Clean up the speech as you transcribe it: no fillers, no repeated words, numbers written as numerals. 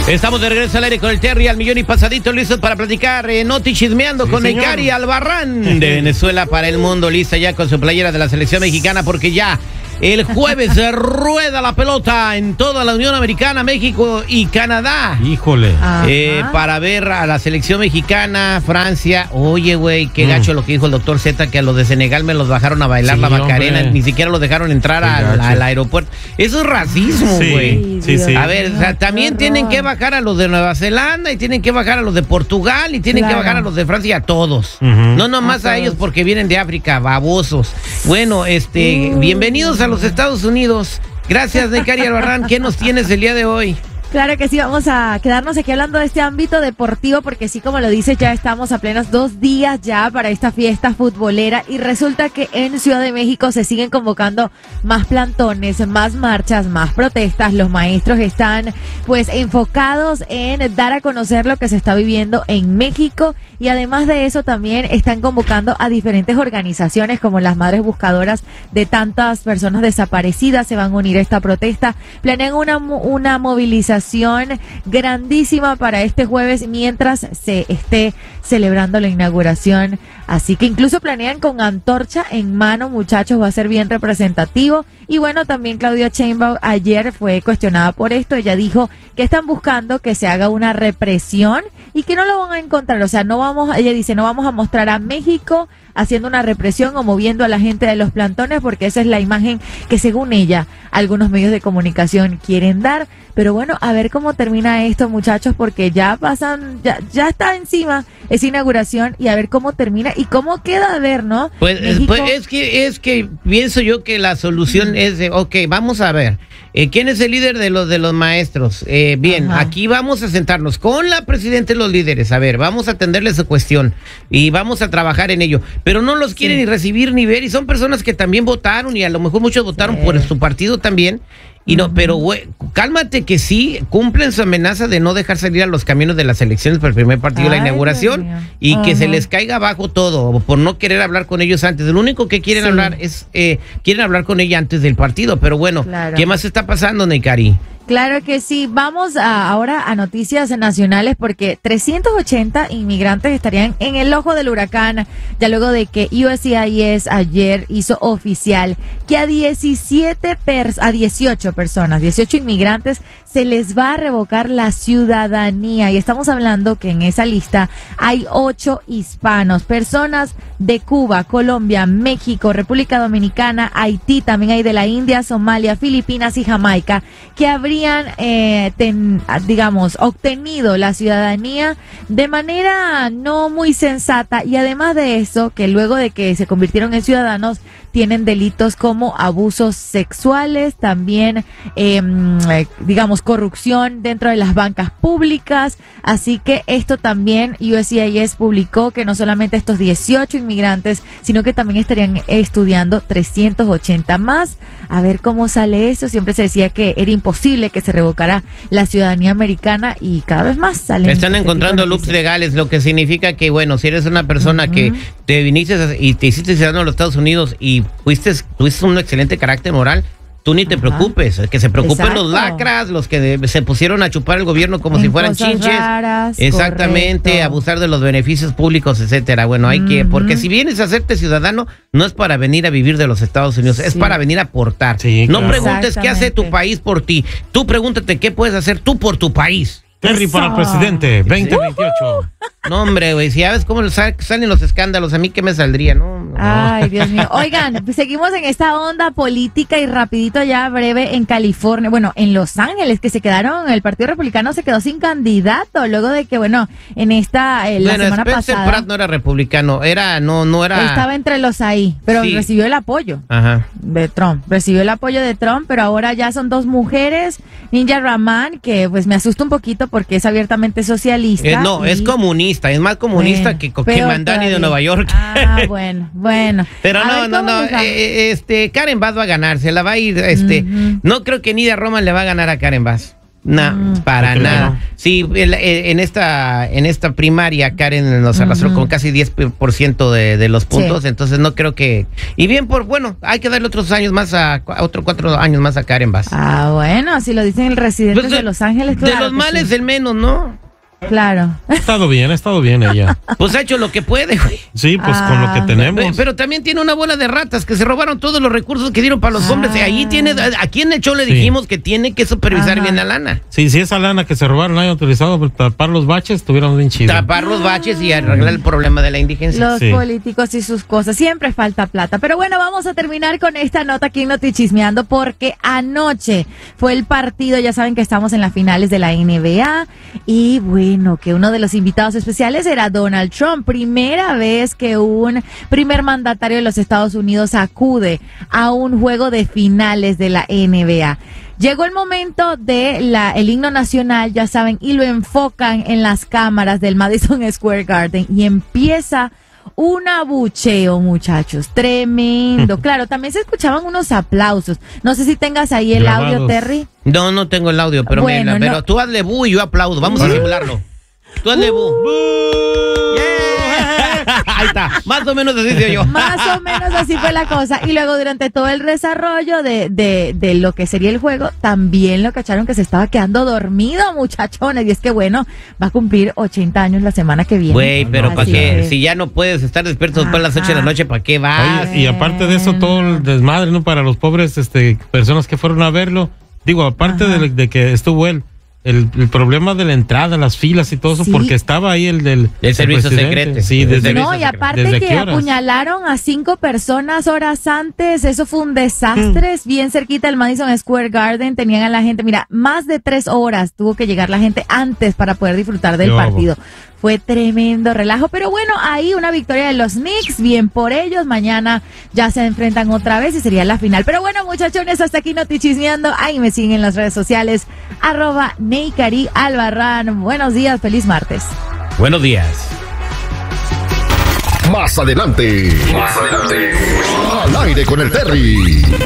Estamos de regreso al aire con el Terry al millón y pasadito, listos para platicar Noti Chismeando con el Cari Albarrán de Venezuela para el mundo, lista ya con su playera de la selección mexicana porque ya el jueves se rueda la pelota en toda la Unión Americana, México y Canadá. Híjole. Para ver a la selección mexicana, Francia. Oye, güey, qué gacho lo que dijo el doctor Z, que a los de Senegal me los bajaron a bailar la Macarena, hombre. Ni siquiera los dejaron entrar al aeropuerto. Eso es racismo, güey. Sí. A ver, o sea, también tienen que bajar a los de Nueva Zelanda y tienen que bajar a los de Portugal y tienen que bajar a los de Francia, a todos. No nomás a ellos porque vienen de África, babosos. Bueno, bienvenidos a los Estados Unidos. Gracias, Cari Albarrán. ¿Qué nos tienes el día de hoy? Claro que sí, vamos a quedarnos aquí hablando de este ámbito deportivo porque sí, como lo dices, ya estamos apenas 2 días ya para esta fiesta futbolera y resulta que en Ciudad de México se siguen convocando más plantones, más marchas, más protestas. Los maestros están pues enfocados en dar a conocer lo que se está viviendo en México y además de eso también están convocando a diferentes organizaciones como las Madres Buscadoras de tantas personas desaparecidas. Se van a unir a esta protesta, planean una movilización grandísima para este jueves mientras se esté celebrando la inauguración, así que incluso planean con antorcha en mano, muchachos, va a ser bien representativo. Y bueno, también Claudia Sheinbaum ayer fue cuestionada por esto. Ella dijo que están buscando que se haga una represión y que no lo van a encontrar, o sea, ella dice, no vamos a mostrar a México haciendo una represión o moviendo a la gente de los plantones, porque esa es la imagen que según ella algunos medios de comunicación quieren dar. Pero bueno, a ver cómo termina esto, muchachos, porque ya está encima esa inauguración y a ver cómo termina y cómo queda a ver, ¿no? Pues es que pienso yo que la solución es vamos a ver. ¿Quién es el líder de los maestros? Bien, aquí vamos a sentarnos con la presidenta y los líderes. A ver, vamos a atenderle su cuestión y vamos a trabajar en ello. Pero no los quieren ni recibir ni ver y son personas que también votaron y a lo mejor muchos votaron por su partido también. Y no, pero güey, cálmate que sí cumplen su amenaza de no dejar salir a los camiones de las elecciones para el primer partido de la inauguración y que se les caiga abajo todo por no querer hablar con ellos antes. Lo único que quieren hablar es quieren hablar con ella antes del partido, pero bueno, ¿qué más está pasando, Cari? Claro que sí. Vamos ahora a noticias nacionales porque 380 inmigrantes estarían en el ojo del huracán ya luego de que USCIS ayer hizo oficial que a 18 inmigrantes se les va a revocar la ciudadanía y estamos hablando que en esa lista hay 8 hispanos, personas de Cuba, Colombia, México, República Dominicana, Haití, también hay de la India, Somalia, Filipinas y Jamaica que habrían obtenido la ciudadanía de manera no muy sensata y además de eso, que luego de que se convirtieron en ciudadanos, tienen delitos como abusos sexuales, también, corrupción dentro de las bancas públicas. Así que esto también USCIS publicó que no solamente estos 18 inmigrantes, sino que también estarían estudiando 380 más. A ver cómo sale eso. Siempre se decía que era imposible que se revocara la ciudadanía americana y cada vez más salen. Están encontrando loops legales, lo que significa que, bueno, si eres una persona que te viniste y te hiciste ciudadano de los Estados Unidos y tuviste un excelente carácter moral, tú ni te preocupes, que se preocupen los lacras, los que se pusieron a chupar el gobierno como si fueran chinches. Raras, exactamente, correcto. Abusar de los beneficios públicos, etcétera. Bueno, hay que, porque si vienes a hacerte ciudadano, no es para venir a vivir de los Estados Unidos, es para venir a aportar. Sí, no preguntes qué hace tu país por ti, tú pregúntate qué puedes hacer tú por tu país. Terry para el presidente, 2028. No, hombre, güey, si ya ves cómo salen los escándalos, a mí qué me saldría, ¿no? Ay, Dios mío. Oigan, seguimos en esta onda política y rapidito ya breve en California, en Los Ángeles, que el Partido Republicano se quedó sin candidato, luego de que, la semana Spencer pasada. Pratt no era republicano, no era. Estaba entre los ahí, pero recibió el apoyo de Trump, pero ahora ya son 2 mujeres, Ninja Raman, que pues me asusta un poquito porque es abiertamente socialista. Es comunista, es más comunista que Mandani de Nueva York. Bueno. Pero Karen Bass va a ganar, se la va a ir, no creo que Nidia Roman le va a ganar a Karen Bass. No, para nada. No. Sí, en esta primaria Karen nos arrastró con casi 10% de los puntos, entonces no creo que... Y bien, hay que darle otros años más otros 4 años más a Karen Bass. Ah, bueno, así lo dicen el residente Pues de Los Ángeles. Claro, de los males el menos, ¿no? Claro. Ha estado bien ella. Pues ha hecho lo que puede, güey. Sí, pues con lo que tenemos. Pero también tiene una bola de ratas que se robaron todos los recursos que dieron para los hombres. Y ahí aquí en el show le dijimos que tiene que supervisar bien la lana. Sí, si esa lana que se robaron la hayan utilizado para tapar los baches, estuvieron bien chidos. Tapar los baches y arreglar el problema de la indigencia. Los políticos y sus cosas. Siempre falta plata. Pero bueno, vamos a terminar con esta nota aquí en Notichismeando porque anoche fue el partido. Ya saben que estamos en las finales de la NBA. Y bueno, que uno de los invitados especiales era Donald Trump. Primera vez que un primer mandatario de los Estados Unidos acude a un juego de finales de la NBA. Llegó el momento de el himno nacional, ya saben, y lo enfocan en las cámaras del Madison Square Garden y empieza un abucheo, muchachos, tremendo. Claro, también se escuchaban unos aplausos. No sé si tengas ahí el audio, Terry. No tengo el audio, pero bueno, pero tú hazle bu y yo aplaudo. Vamos a simularlo. Tú hazle bu. Ahí está, más o menos así soy yo. Más o menos así fue la cosa. Y luego durante todo el desarrollo de lo que sería el juego, también lo cacharon que se estaba quedando dormido, muchachones. Y es que bueno, va a cumplir 80 años la semana que viene. Güey, pero ¿para qué? Si ya no puedes estar despierto después de las 8 de la noche, ¿para qué vas? Oye, y aparte de eso, todo el desmadre, ¿no? Para los pobres personas que fueron a verlo. Digo, aparte de que estuvo él. El problema de la entrada, las filas y todo eso, porque estaba ahí el servicio secreto. Sí, y aparte que apuñalaron a 5 personas horas antes, eso fue un desastre, bien cerquita del Madison Square Garden, tenían a la gente, mira, más de 3 horas tuvo que llegar la gente antes para poder disfrutar del partido. Fue tremendo relajo, pero bueno, ahí una victoria de los Knicks, bien por ellos, mañana ya se enfrentan otra vez y sería la final. Pero bueno, muchachones, hasta aquí Notichismeando, ahí me siguen en las redes sociales, @NeyCariAlbarrán. Buenos días, feliz martes. Buenos días. Más adelante. Al aire con el Terry.